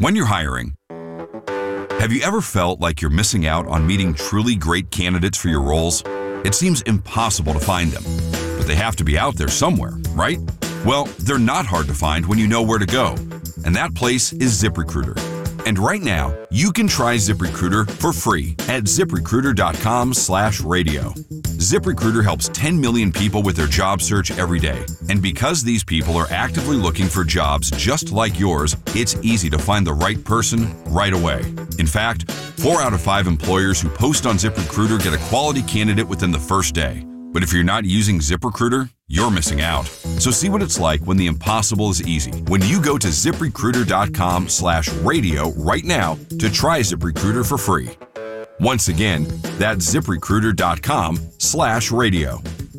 When you're hiring, have you ever felt like you're missing out on meeting truly great candidates for your roles? It seems impossible to find them, but they have to be out there somewhere, right? Well, they're not hard to find when you know where to go, and that place is ZipRecruiter. And right now, you can try ZipRecruiter for free at ZipRecruiter.com/radio. ZipRecruiter helps 10 million people with their job search every day. And because these people are actively looking for jobs just like yours, it's easy to find the right person right away. In fact, 4 out of 5 employers who post on ZipRecruiter get a quality candidate within the first day. But if you're not using ZipRecruiter, you're missing out. So see what it's like when the impossible is easy. When you go to ZipRecruiter.com/radio right now to try ZipRecruiter for free. Once again, that's ZipRecruiter.com/radio.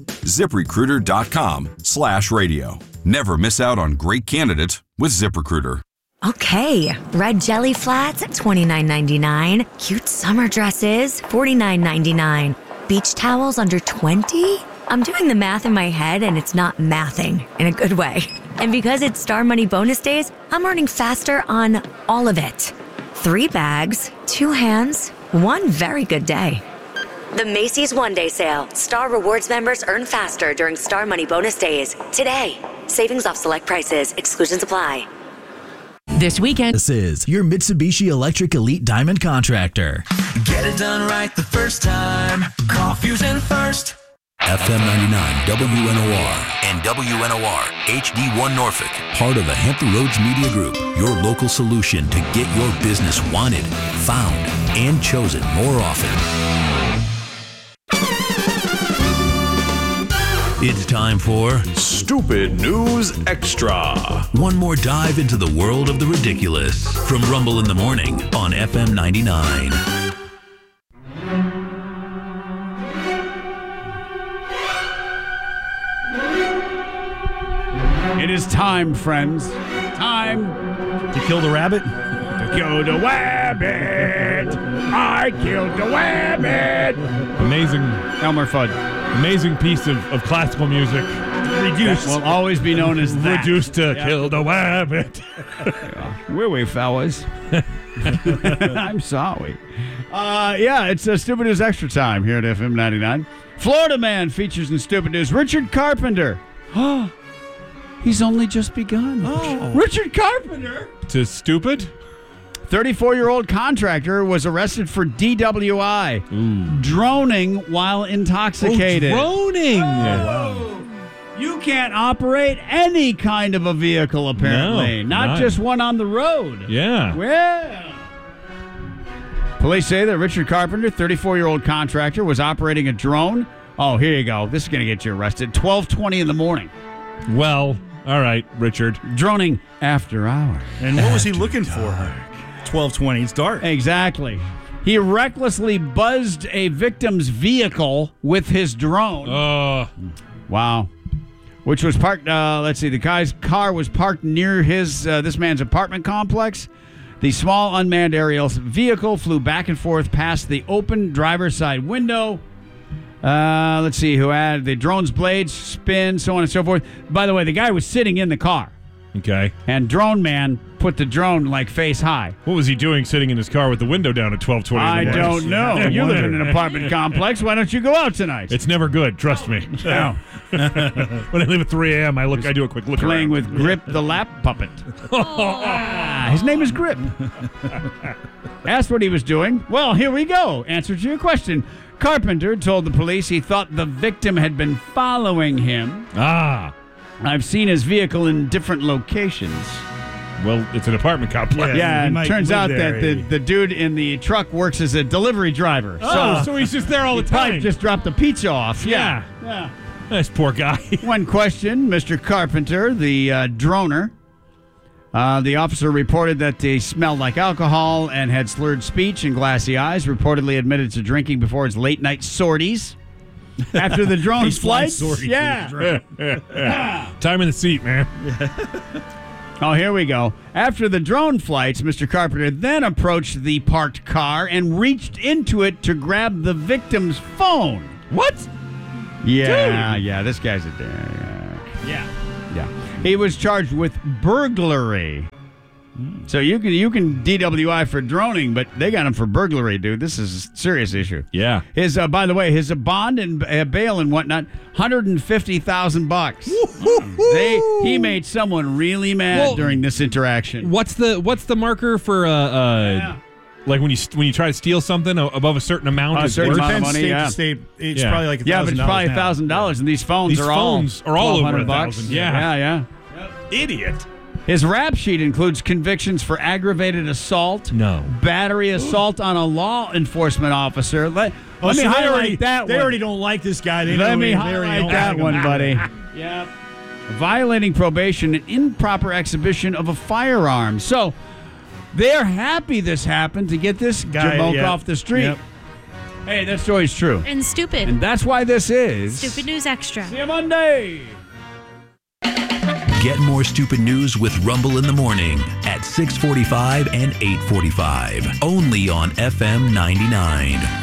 ZipRecruiter.com/radio. Never miss out on great candidates with ZipRecruiter. Okay, red jelly flats at $29.99. Cute summer dresses, $49.99. Beach towels under $20? I'm doing the math in my head and it's not mathing in a good way. And because it's Star Money bonus days, I'm earning faster on all of it. 3 bags, 2 hands, 1 very good day. The Macy's One Day Sale. Star Rewards members earn faster during Star Money bonus days. Today. Savings off select prices. Exclusions apply. This weekend, this is your Mitsubishi Electric Elite Diamond Contractor. Get it done right the first time. Call Fusion first. FM 99 WNOR and WNOR HD1 Norfolk. Part of the Hampton Roads Media Group. Your local solution to get your business wanted, found, and chosen more often. It's time for Stupid News Extra. One more dive into the world of the ridiculous from Rumble in the Morning on FM 99. It is time, friends. Time to kill the rabbit. To kill the rabbit. I killed the rabbit. Amazing. Elmer Fudd. Amazing piece of classical music. Reduced. That will always be known as that. Reduced to kill the rabbit. Where we, fellas? I'm sorry. It's Stupid News Extra time here at FM 99. Florida man features in Stupid News. Richard Carpenter. He's only just begun. Richard Carpenter. To stupid? 34-year-old contractor was arrested for DWI. Droning while intoxicated. Droning! Wow. You can't operate any kind of a vehicle, apparently. No, not just one on the road. Yeah. Well. Police say that Richard Carpenter, 34-year-old contractor, was operating a drone. Oh, here you go. This is going to get you arrested. 12:20 in the morning. Well, all right, Richard. Droning after hours. And what was he looking for? 12:20. It's dark. Exactly. He recklessly buzzed a victim's vehicle with his drone. Wow. Which was parked, the guy's car was parked near this man's apartment complex. The small unmanned aerial vehicle flew back and forth past the open driver's side window. Who had the drone's blades spin, so on and so forth. By the way, the guy was sitting in the car. Okay. And Drone Man put the drone face high. What was he doing sitting in his car with the window down at 12:20? I don't know. You live in an apartment complex. Why don't you go out tonight? It's never good. Trust me. No. When I leave at 3 a.m., I do a quick look playing around. with Grip the lap puppet. His name is Grip. Asked what he was doing. Well, here we go. Answer to your question. Carpenter told the police he thought the victim had been following him. I've seen his vehicle in different locations. Well, it's an apartment complex. Yeah, and it turns out that the dude in the truck works as a delivery driver. So he's just there all the time. Probably just dropped the pizza off. Yeah. Nice poor guy. One question, Mr. Carpenter, the droner. The officer reported that they smelled like alcohol and had slurred speech and glassy eyes, reportedly admitted to drinking before his late-night sorties. After the drone flights? Yeah. Time in the seat, man. Oh, here we go. After the drone flights, Mr. Carpenter then approached the parked car and reached into it to grab the victim's phone. What? Yeah, Dude. This guy's a dick. Yeah. He was charged with burglary. So you can DWI for droning, but they got him for burglary, dude. This is a serious issue. Yeah. His by the way, his bond and bail and whatnot, $150,000. He made someone really mad during this interaction. What's the marker for like when you try to steal something above a certain amount? A certain amount of money, state yeah. to state, it's probably like $1,000. Yeah, but it's probably $1,000, and these phones are all over $1,200. Yeah. Idiot. His rap sheet includes convictions for aggravated assault, battery assault on a law enforcement officer. Let me highlight that one. They already don't like this guy. Let me highlight that one, buddy. Yep. Violating probation and improper exhibition of a firearm. So they're happy this happened to get this guy off the street. Yep. Hey, that story's true. And stupid. And that's why this is Stupid News Extra. See you Monday. Get more stupid news with Rumble in the Morning at 6:45 and 8:45. Only on FM 99.